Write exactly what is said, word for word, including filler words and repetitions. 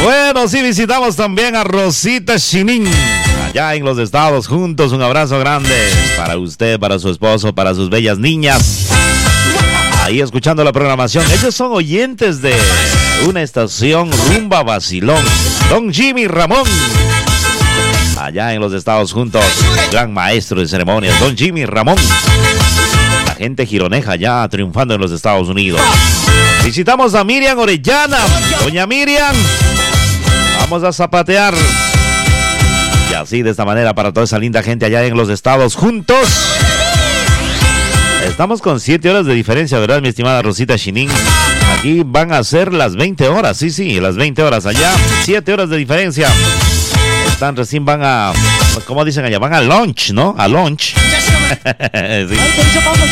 Bueno, sí, visitamos también a Rosita Chinin, allá en los Estados juntos. Un abrazo grande para usted, para su esposo, para sus bellas niñas. Ahí escuchando la programación. Ellos son oyentes de una estación rumba vacilón. Don Jimmy Ramón, allá en los Estados juntos, gran maestro de ceremonias, Don Jimmy Ramón. La gente gironeja ya triunfando en los Estados Unidos. Visitamos a Miriam Orellana. Doña Miriam, vamos a zapatear. Y así, de esta manera, para toda esa linda gente allá en los Estados juntos. Estamos con siete horas de diferencia, ¿verdad, mi estimada Rosita Chinin? Aquí van a ser las veinte horas, sí, sí, las veinte horas allá, siete horas de diferencia. Están recién van a, pues, ¿cómo dicen allá? Van a lunch, ¿no? A lunch. Sí.